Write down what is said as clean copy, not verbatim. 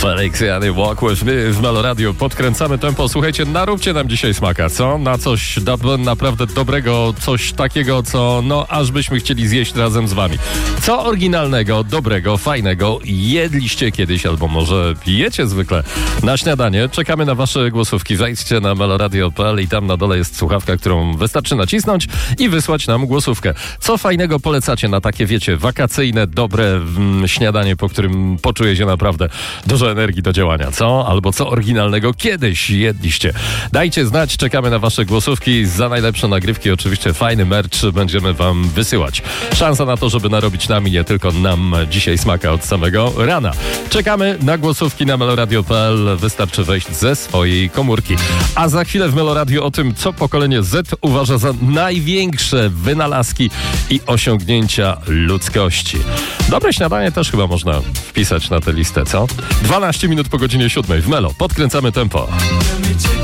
Felix Jany, Walk With Me w Melo Radio. Podkręcamy tempo. Słuchajcie, naróbcie nam dzisiaj smaka, co? Na coś naprawdę dobrego, coś takiego, co aż byśmy chcieli zjeść razem z wami. Co oryginalnego, dobrego, fajnego jedliście kiedyś, albo może jecie zwykle na śniadanie? Czekamy na wasze głosówki. Wejdźcie na meloradio.pl i tam na dole jest słuchawka, którą wystarczy nacisnąć i wysłać nam głosówkę. Co fajnego polecacie na takie, wiecie, wakacyjne, dobre śniadanie, po którym poczuje się naprawdę dużo energii do działania, co? Albo co oryginalnego kiedyś jedliście. Dajcie znać, czekamy na wasze głosówki. Za najlepsze nagrywki oczywiście fajny merch będziemy wam wysyłać. Szansa na to, żeby narobić nam i nie tylko nam dzisiaj smaka od samego rana. Czekamy na głosówki na meloradio.pl. Wystarczy wejść ze swojej komórki. A za chwilę w Meloradio o tym, co pokolenie Z uważa za największe wynalazki i osiągnięcia ludzkości. Dobre śniadanie też chyba można wpisać na tę listę, co? 12 minut po godzinie 7 w Melo. Podkręcamy tempo.